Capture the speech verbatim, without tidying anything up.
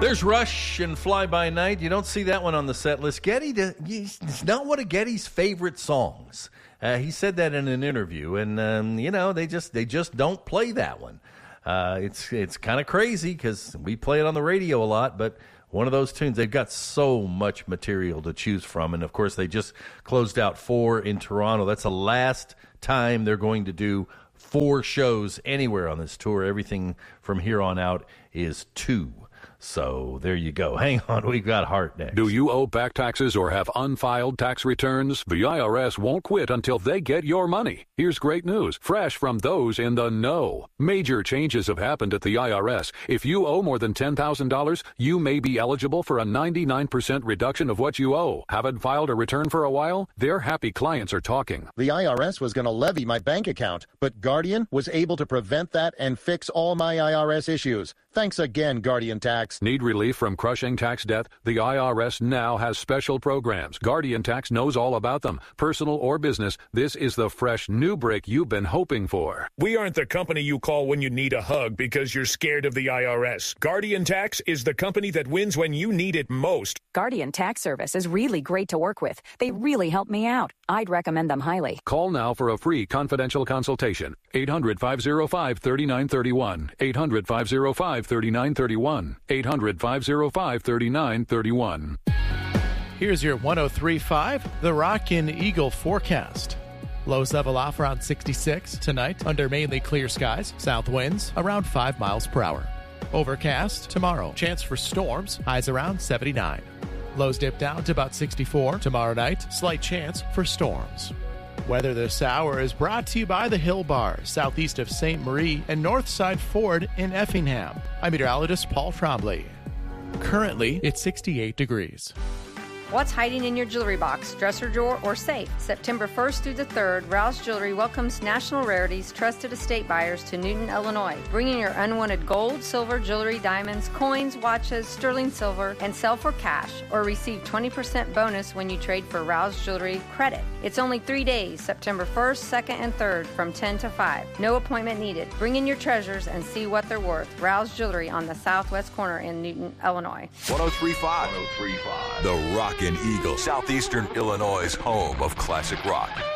There's Rush and Fly By Night. You don't see that one on the set list. Getty, it's not one of Getty's favorite songs. Uh, he said that in an interview, and um, you know they just they just don't play that one. Uh, it's it's kind of crazy because we play it on the radio a lot, but one of those tunes, they've got so much material to choose from, and of course they just closed out four in Toronto. That's the last time they're going to do four shows anywhere on this tour. Everything from here on out is two. So there you go. Hang on, we've got Heart next. Do you owe back taxes or have unfiled tax returns? The I R S won't quit until they get your money. Here's great news, fresh from those in the know. Major changes have happened at the I R S. If you owe more than ten thousand dollars, you may be eligible for a ninety-nine percent reduction of what you owe. Haven't filed a return for a while? Their happy clients are talking. The I R S was going to levy my bank account, but Guardian was able to prevent that and fix all my I R S issues. Thanks again, Guardian Tax. Need relief from crushing tax debt? The I R S now has special programs. Guardian Tax knows all about them. Personal or business, this is the fresh new break you've been hoping for. We aren't the company you call when you need a hug because you're scared of the I R S. Guardian Tax is the company that wins when you need it most. Guardian Tax Service is really great to work with. They really help me out. I'd recommend them highly. Call now for a free confidential consultation. eight hundred, five oh five, three nine three one. eight hundred, five oh five, three nine three one. eight hundred, five oh five, three nine three one. Here's your one oh three point five, The Rock and Eagle forecast. Lows level off around sixty-six tonight under mainly clear skies. South winds around five miles per hour. Overcast tomorrow. Chance for storms. Highs around seventy-nine. Lows dip down to about sixty-four. Tomorrow night, slight chance for storms. Weather this hour is brought to you by the Hill Bar, southeast of Saint Marie and Northside Ford in Effingham. I'm meteorologist Paul Trombley. Currently, it's sixty-eight degrees. What's hiding in your jewelry box, dresser drawer, or safe? September first through the third, Rouse Jewelry welcomes National Rarities trusted estate buyers to Newton, Illinois. Bring in your unwanted gold, silver, jewelry, diamonds, coins, watches, sterling silver, and sell for cash, or receive twenty percent bonus when you trade for Rouse Jewelry credit. It's only three days, September first, second, and third, from ten to five. No appointment needed. Bring in your treasures and see what they're worth. Rouse Jewelry on the southwest corner in Newton, Illinois. one oh three point five. one oh three point five. The Rock and Eagle, southeastern Illinois' home of classic rock.